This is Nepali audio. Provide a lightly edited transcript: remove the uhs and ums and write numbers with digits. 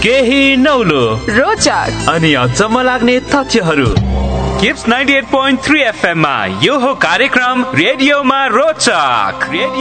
केही नौलो रोचक अनि अचम्म लाग्ने तथ्यहरू। किप्स 98.3 FM मा यो हो कार्यक्रम रेडियोमा रोचक।